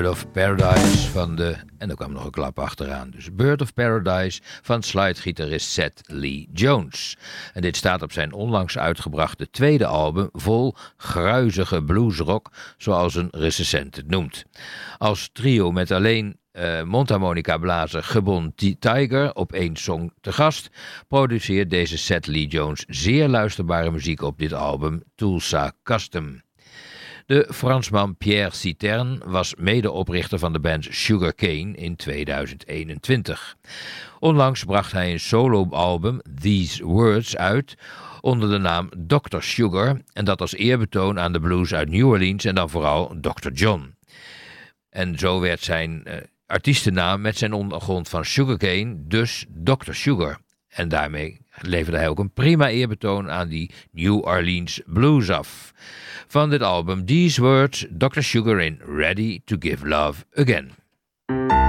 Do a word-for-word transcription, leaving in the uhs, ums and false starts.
Bird of Paradise van de... En er kwam nog een klap achteraan. Dus Bird of Paradise van slidegitarist Seth Lee Jones. En dit staat op zijn onlangs uitgebrachte tweede album vol gruizige bluesrock, zoals een recensent het noemt. Als trio met alleen uh, mondharmonica-blazer Gibbon Tiger op één song te gast, produceert deze Seth Lee Jones zeer luisterbare muziek op dit album Tulsa Custom. De Fransman Pierre Citerne was medeoprichter van de band Sugarcane in tweeduizend eenentwintig. Onlangs bracht hij een soloalbum These Words uit onder de naam doctor Sugar, en dat als eerbetoon aan de blues uit New Orleans en dan vooral doctor John. En zo werd zijn uh, artiestennaam met zijn ondergrond van Sugarcane dus doctor Sugar. En daarmee leverde hij ook een prima eerbetoon aan die New Orleans blues af. Van dit album These Words, doctor Sugar in Ready to Give Love Again.